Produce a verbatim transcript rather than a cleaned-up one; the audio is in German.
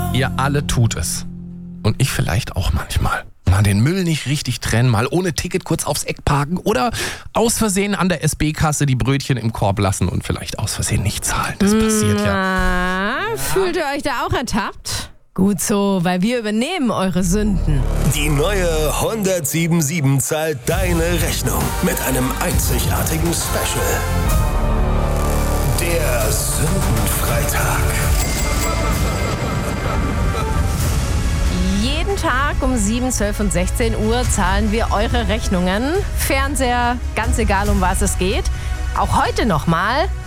Ihr alle tut es. Und ich vielleicht auch manchmal. Mal den Müll nicht richtig trennen, mal ohne Ticket kurz aufs Eck parken oder aus Versehen an der S B-Kasse die Brötchen im Korb lassen und vielleicht aus Versehen nicht zahlen. Das passiert ja. ja. Fühlt ihr euch da auch ertappt? Gut so, weil wir übernehmen eure Sünden. Die neue hundertsieben zahlt deine Rechnung mit einem einzigartigen Special. Der Sündenfreitag. Jeden Tag um sieben, zwölf und sechzehn Uhr zahlen wir eure Rechnungen. Fernseher, ganz egal um was es geht. Auch heute nochmal